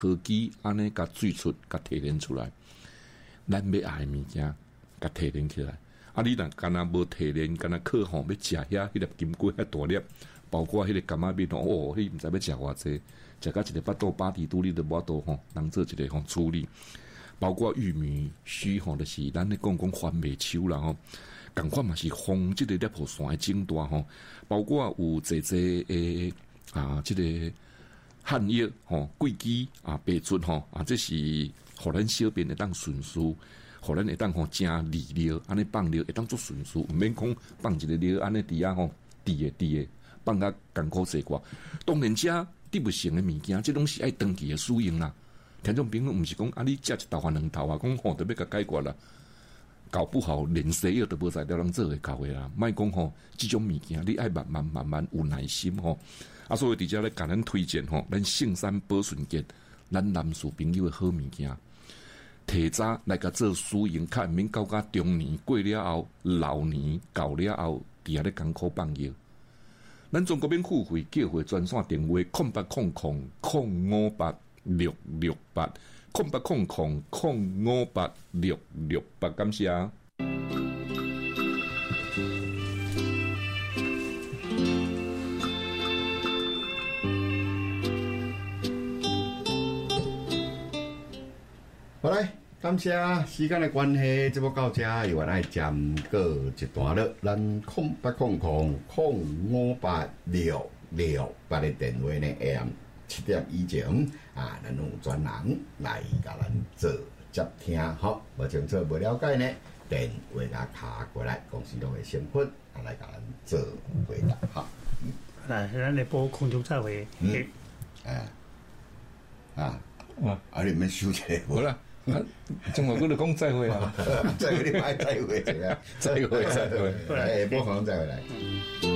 科技安尼甲水出，甲提炼出来，咱要爱的物件，甲提炼起来。啊，你若干那无提炼，干那课吼要食遐迄粒金龟遐大粒，包括迄个柑仔面哦，迄毋知要食偌济，食到一个巴肚巴底肚，你都无度吼，人做一个吼处理。包括玉米须吼，就是咱咧讲番麦树啦吼，共款嘛是风即个粒雨线整大吼，包括有济诶即个旱叶吼、桂枝啊、白竹吼啊，这是互咱小便会当顺输，互咱会当吼正利尿，安尼放尿会当做顺输，毋免讲放一个尿安尼伫遐吼，滴诶，放甲艰苦细寡。当然遮得不成诶物件，即拢是爱长期诶使用啦。听众朋友，毋是讲啊，你食一头还两头啊，讲吼特别甲解决啦。搞不好连西药都无在了人做会到诶啦。莫讲吼，即种物件你爱慢慢有耐心吼。啊，所以伫遮咧甲咱推荐吼，咱圣山保顺节，咱男士朋友诶好物件，提早来甲做使用，较免到甲中年过了后，老年到了后，伫遐咧艰苦放药。咱中国免付费叫回专线电话0800-058-668，0800-058-668，感谢。 好来，感谢时间的关系，节目到这又原来暂告一段落。咱0800-058-668的电话呢，AM7点以前啊，咱有专人来甲咱做接听。好，无清楚、无了解呢，电话甲卡过来，公司都会身份啊来甲咱做回答。好， 来，咱来播空中再会。 你们收起来， 好啦。中华哥就讲再会啊， 再会你买再会，再会， 再会， 哎，播放再回来。